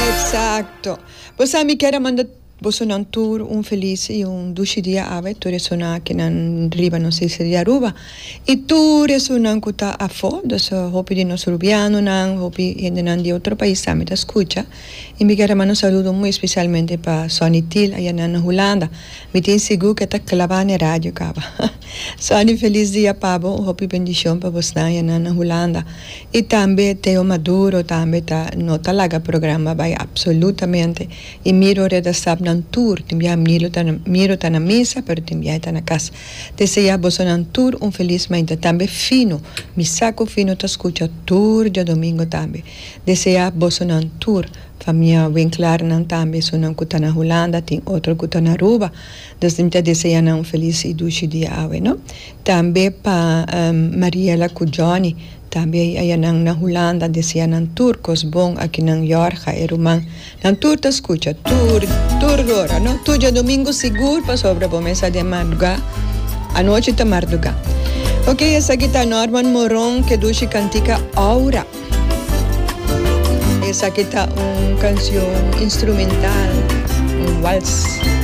Exacto. Pues a mí quiero mandar vos un tour, un feliz y un dushi dia ave, tu resona que nan riba no se seria ruba. Y tu resona kuta afo, dus hopi di nos rubiano nan, hopi yende nan di otro país también te escucha. Y mi quiero mandar un saludo muy especialmente para Sonny Till allá en Holanda. Me tiene seguro que está clavando en radio cava. Sonny, feliz dia pavo, hopi bendición para vos allá en Holanda. Y también Teo Maduro también ta no talaga programa vai absolutamente. Y miro reda sab nan tour, timbia miro ta na mesa, pero timbia ta na casa. Deseja vos nan tour un feliz mente también fino. Mi saco fino te escucha tour de domingo también. Deseja vos nan tour. Família bem clara não também só não cuta na Holanda, tem outro cuta na Aruba, desde então deseja um feliz e duche dia ave, não? Também para Mariela Cujoni, também aí na Holanda deseja um turcos bom aqui na Yorka e Rumã, não tour te escuta, tour agora, não? Tour de domingo seguro para sobre a promessa de madrugada, a noite de madrugada. Ok, essa aqui está Norman Moron que duche cantica Aura. Esa que está una canción instrumental, un vals.